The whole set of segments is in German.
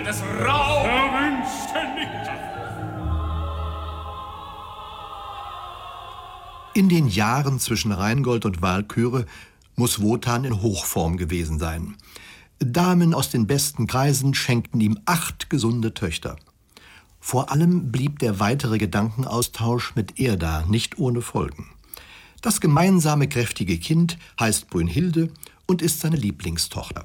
des Raum. Verwünschte nicht. In den Jahren zwischen Rheingold und Walküre muss Wotan in Hochform gewesen sein. Damen aus den besten Kreisen schenkten ihm 8 gesunde Töchter. Vor allem blieb der weitere Gedankenaustausch mit Erda nicht ohne Folgen. Das gemeinsame kräftige Kind heißt Brünnhilde und ist seine Lieblingstochter.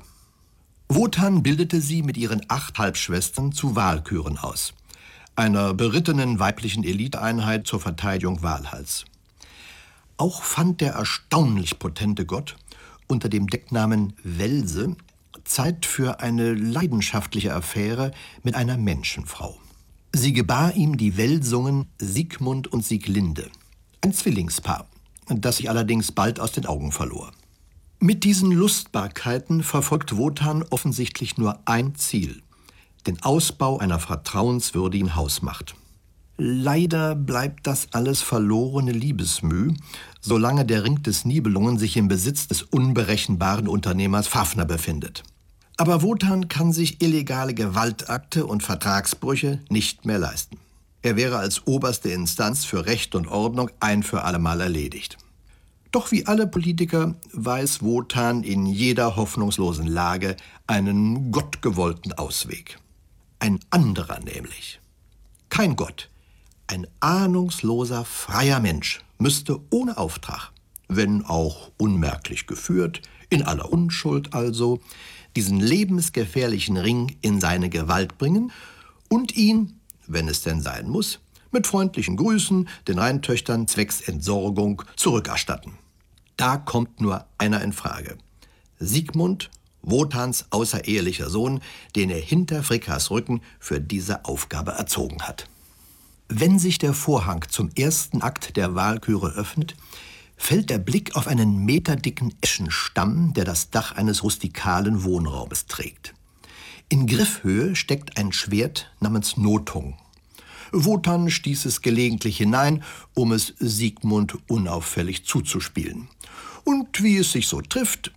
Wotan bildete sie mit ihren 8 Halbschwestern zu Walküren aus, einer berittenen weiblichen Eliteeinheit zur Verteidigung Walhalls. Auch fand der erstaunlich potente Gott unter dem Decknamen Welse Zeit für eine leidenschaftliche Affäre mit einer Menschenfrau. Sie gebar ihm die Welsungen Siegmund und Sieglinde, ein Zwillingspaar, das sich allerdings bald aus den Augen verlor. Mit diesen Lustbarkeiten verfolgt Wotan offensichtlich nur ein Ziel: den Ausbau einer vertrauenswürdigen Hausmacht. Leider bleibt das alles verlorene Liebesmüh, solange der Ring des Nibelungen sich im Besitz des unberechenbaren Unternehmers Fafner befindet. Aber Wotan kann sich illegale Gewaltakte und Vertragsbrüche nicht mehr leisten. Er wäre als oberste Instanz für Recht und Ordnung ein für allemal erledigt. Doch wie alle Politiker weiß Wotan in jeder hoffnungslosen Lage einen gottgewollten Ausweg. Ein anderer nämlich. Kein Gott, ein ahnungsloser, freier Mensch müsste ohne Auftrag, wenn auch unmerklich geführt, in aller Unschuld also, diesen lebensgefährlichen Ring in seine Gewalt bringen und ihn, wenn es denn sein muss, mit freundlichen Grüßen den Rheintöchtern zwecks Entsorgung zurückerstatten. Da kommt nur einer in Frage: Siegmund, Wotans außerehelicher Sohn, den er hinter Frickas Rücken für diese Aufgabe erzogen hat. Wenn sich der Vorhang zum ersten Akt der Walküre öffnet, fällt der Blick auf einen meterdicken Eschenstamm, der das Dach eines rustikalen Wohnraumes trägt. In Griffhöhe steckt ein Schwert namens Nothung. Wotan stieß es gelegentlich hinein, um es Siegmund unauffällig zuzuspielen. Und wie es sich so trifft,